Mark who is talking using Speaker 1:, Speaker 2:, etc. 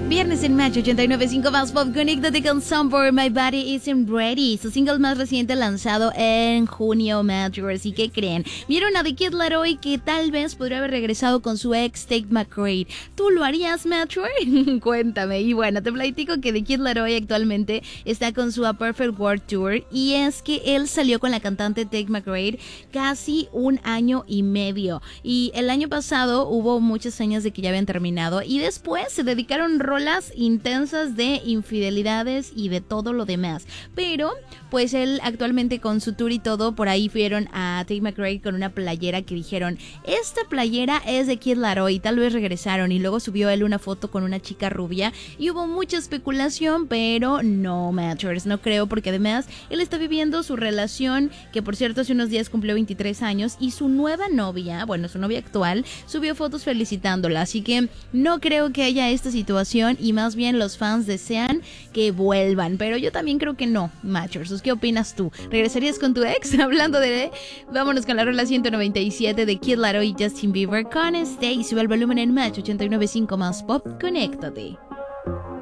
Speaker 1: Viernes en Match 89.5 más pop. Conéctate con Somewhere My Body Isn't Ready, su single más reciente lanzado en junio, Matchers. ¿Y qué creen? Vieron a The Kid Laroi, que tal vez podría haber regresado con su ex Tate McRae. ¿Tú lo harías, Matcher? Cuéntame. Y bueno, te platico que The Kid Laroi actualmente está con su A Perfect World Tour, y es que él salió con la cantante Tate McRae casi un año y medio. Y el año pasado hubo muchas señas de que ya habían terminado, y después se dedicaron rolas intensas de infidelidades y de todo lo demás. Pero pues él actualmente con su tour y todo, por ahí vieron a Tate McRae con una playera que dijeron, esta playera es de Kid Laroi, tal vez regresaron, y luego subió él una foto con una chica rubia y hubo mucha especulación, pero no, Matchers, no creo, porque además él está viviendo su relación, que por cierto hace unos días cumplió 23 años, y su nueva novia, bueno, su novia actual, subió fotos felicitándola, así que no creo que haya esta situación, y más bien los fans desean que vuelvan, pero yo también creo que no, Matchers. ¿Qué opinas tú? ¿Regresarías con tu ex? Hablando de... Vámonos con la rola 197 de Kid Laroi y Justin Bieber con Stay. Sube el volumen en Match 89.5 más pop. Conéctate.